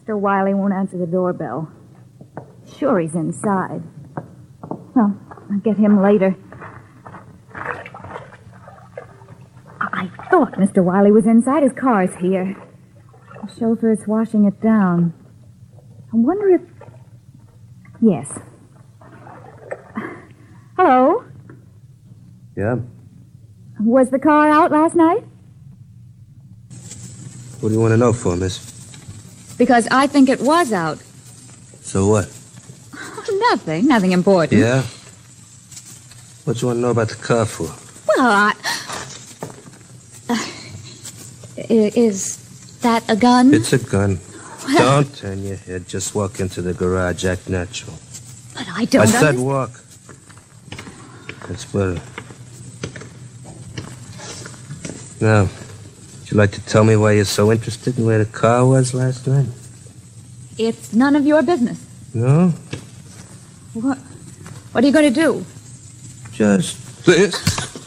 Mr. Wiley won't answer the doorbell. Sure, he's inside. Well, I'll get him later. I thought Mr. Wiley was inside. His car's here. The chauffeur's washing it down. I wonder if... Yes. Hello? Yeah? Was the car out last night? What do you want to know for, miss? Because I think it was out. So what? Nothing important. Yeah? What you want to know about the car for? Well, is that a gun? It's a gun. Don't turn your head. Just walk into the garage. Act natural. But I don't I said walk. That's better. Now, would you like to tell me why you're so interested in where the car was last night? It's none of your business. No? What are you going to do? Just this.